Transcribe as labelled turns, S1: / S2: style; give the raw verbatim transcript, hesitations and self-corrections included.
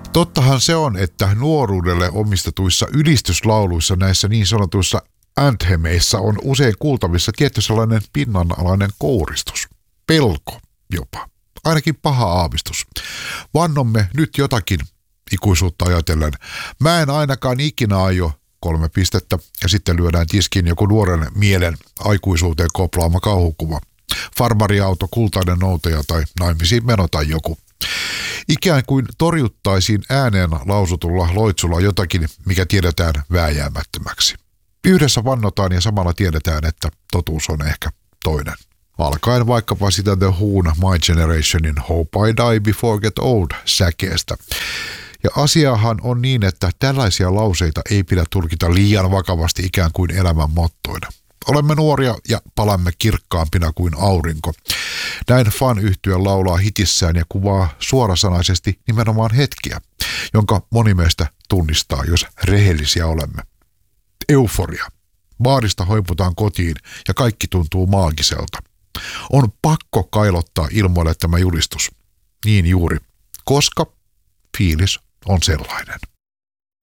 S1: Tottahan se on, että nuoruudelle omistetuissa ylistyslauluissa näissä niin sanotuissa anthemeissa on usein kuultavissa tietty sellainen pinnanalainen kouristus. Pelko jopa. Ainakin paha aavistus. Vannomme nyt jotakin ikuisuutta ajatellen. Mä en ainakaan ikinä aio kolme pistettä ja sitten lyödään tiskiin joku nuoren mielen aikuisuuteen koplaama kauhukuva. Farmariauto, kultainen noutaja tai naimisiin meno tai joku. Ikään kuin torjuttaisiin ääneen lausutulla loitsulla jotakin, mikä tiedetään vääjäämättömäksi. Yhdessä vannotaan ja samalla tiedetään, että totuus on ehkä toinen. Alkaen vaikkapa sitä The Who'n My Generationin Hope I Die Before Get Old säkeestä. Ja asiahan on niin, että tällaisia lauseita ei pidä tulkita liian vakavasti ikään kuin elämän mottoina. Olemme nuoria ja palamme kirkkaampina kuin aurinko. Näin fan-yhtye laulaa hitissään ja kuvaa suorasanaisesti nimenomaan hetkiä, jonka moni meistä tunnistaa, jos rehellisiä olemme. Euforia. Baarista hoiputaan kotiin ja kaikki tuntuu maagiselta. On pakko kailottaa ilmoille tämä julistus. Niin juuri, koska fiilis on sellainen.